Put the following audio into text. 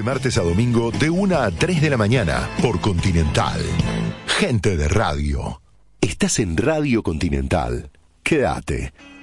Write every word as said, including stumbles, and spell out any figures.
martes a domingo de una a tres de la mañana por Continental. Gente de radio. Estás en Radio Continental. Quédate.